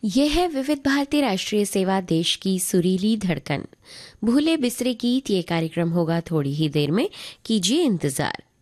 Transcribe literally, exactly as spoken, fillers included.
यह है विविध भारती राष्ट्रीय सेवा, देश की सुरीली धड़कन। भूले बिसरे गीत, ये कार्यक्रम होगा थोड़ी ही देर में, कीजिए इंतजार।